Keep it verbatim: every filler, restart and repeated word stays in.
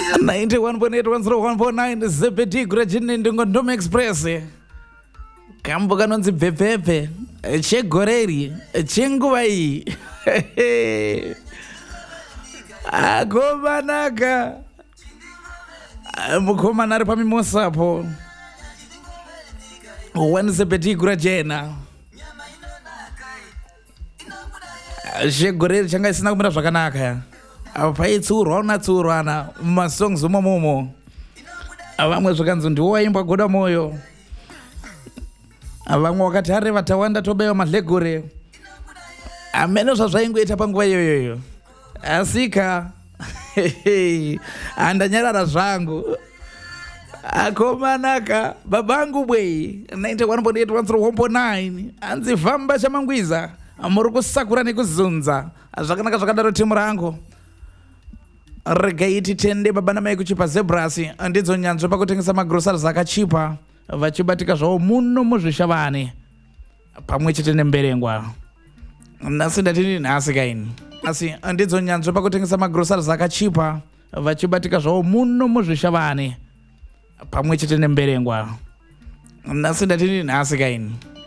ninety-one point eight, one oh one point nine Zebedi Grajin in Dungondom Express. Kamboganonzi Pepepe, Che Goreri, Chinguai. Agobanaga. Mukomanari pamimosapo. One Zebedi Grajena. Che Goreri Changa is not Zvakanaka. Apai tsurwana tsurwana masongs momomo avamwe zvakanzi ndiwoimba goda moyo avamwe wakati hari vatawanda tobewa madlegore amene zvazvaingoita panguva iyoyoyo asika andanyarara zvangu akomanaka babangu bwei ninety-one point eight, one oh one point nine anzi famba chamangwiza muri kusakura nekuzunza zvakanaka zvakadaro timu rangu regaiti tende babana mai kuchipa zebrasi ndidzo nyanzvi pakutengesa magroceries akachipa vachibatika zvavo muno muzvishavani pamwe chete nemberengwa nhasi ndatini nhasi kaini asi ndidzo nyanzvi pakutengesa magroceries akachipa vachibatika zvavo muno muzvishavani pamwe chete nemberengwa nhasi ndatini nhasi kaini